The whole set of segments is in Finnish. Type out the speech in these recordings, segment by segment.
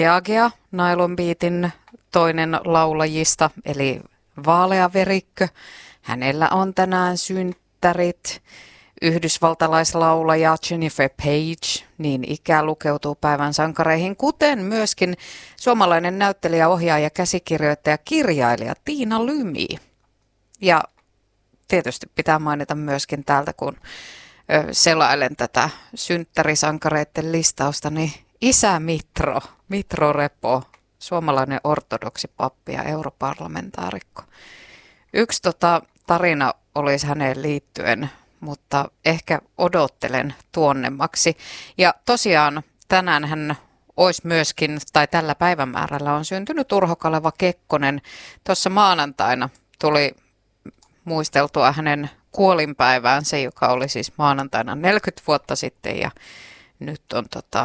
Agea, Nylon Beatin toinen laulajista, eli Vaaleaverikkö. Hänellä on tänään synttärit. Yhdysvaltalaislaulaja Jennifer Page, niin ikää lukeutuu päivän sankareihin, kuten myöskin suomalainen näyttelijä, ohjaaja, käsikirjoittaja, kirjailija Tiina Lymi. Ja tietysti pitää mainita myöskin täältä, kun selailen tätä synttärisankareiden listausta, niin isä Mitro Repo, suomalainen ortodoksi pappi ja europarlamentaarikko. Yksi tarina olisi häneen liittyen, mutta ehkä odottelen tuonnemmaksi. Ja tosiaan tänään hän olisi myöskin, tai tällä päivämäärällä on syntynyt Urho Kaleva Kekkonen. Tuossa maanantaina tuli muisteltua hänen kuolinpäiväänsä, joka oli siis maanantaina 40 vuotta sitten, ja nyt on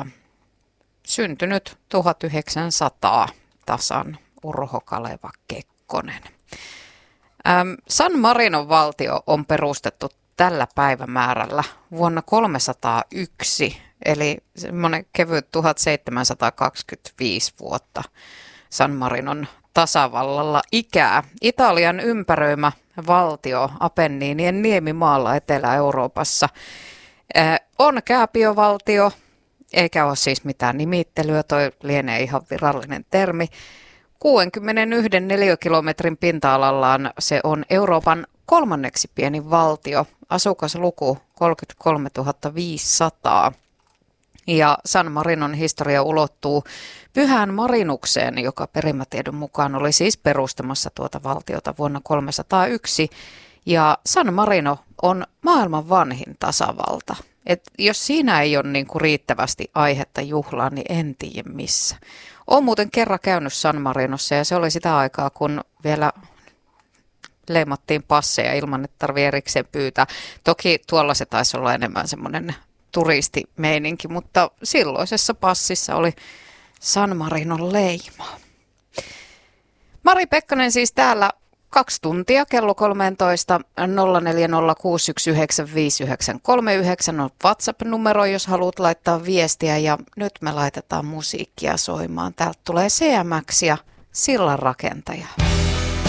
syntynyt 1900 tasan Urho Kaleva Kekkonen. San Marinon valtio on perustettu tällä päivämäärällä vuonna 301, eli semmoinen kevyt 1725 vuotta San Marinon tasavallalla ikää. Italian ympäröimä valtio Apenniinien niemimaalla Etelä-Euroopassa on kääpiovaltio, eikä ole siis mitään nimittelyä, toi lienee ihan virallinen termi. 61 neliökilometrin pinta-alallaan se on Euroopan kolmanneksi pienin valtio, asukasluku 33 500. Ja San Marinon historia ulottuu Pyhään Marinukseen, joka perimätiedon mukaan oli siis perustamassa tuota valtiota vuonna 301. Ja San Marino on maailman vanhin tasavalta. Et jos siinä ei ole niinku riittävästi aihetta juhlaan, niin en tiedä missä. Olen muuten kerran käynyt San Marinossa ja se oli sitä aikaa, kun vielä leimattiin passeja ilman, että tarvitsee erikseen pyytää. Toki tuolla se taisi olla enemmän semmoinen turistimeininki, mutta silloisessa passissa oli San Marinon leima. Mari Pekkanen siis täällä 2 tuntia kello 13 0406195939 on WhatsApp-numero, jos haluat laittaa viestiä, ja nyt me laitetaan musiikkia soimaan. Täältä tulee CMX ja Sillanrakentaja.